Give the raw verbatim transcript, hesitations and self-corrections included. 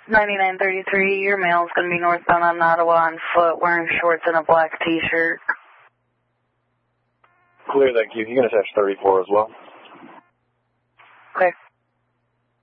ninety-nine thirty-three, your mail's going to be northbound on Ottawa on foot, wearing shorts and a black t-shirt. Clear, thank you. You're going to touch thirty-four as well. Okay.